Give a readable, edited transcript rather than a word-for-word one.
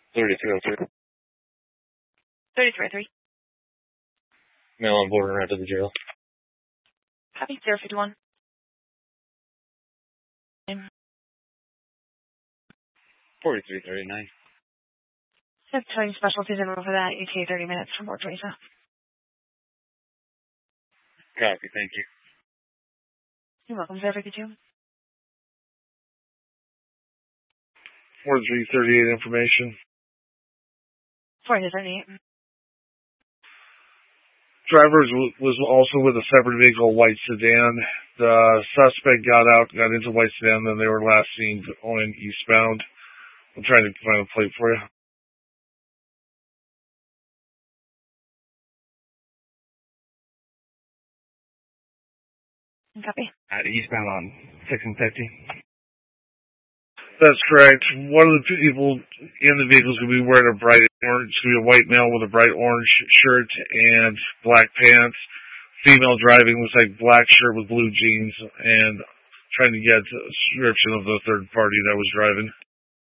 3303. 3303. Mail on board and right to the jail. Copy. 051. 4339. That's telling specialties in for that. ETA 30 minutes from Port Teresa. Copy, thank you. You're welcome, 052. 4338 information. 4338. Driver was also with a separate vehicle, white sedan. The suspect got out, got into white sedan, then they were last seen going eastbound. I'm trying to find a plate for you. Copy. Eastbound on 6 and 50. That's correct. One of the people in the vehicle is going to be wearing a bright orange. It's going to be a white male with a bright orange shirt and black pants. Female driving looks like black shirt with blue jeans, and trying to get a description of the third party that was driving.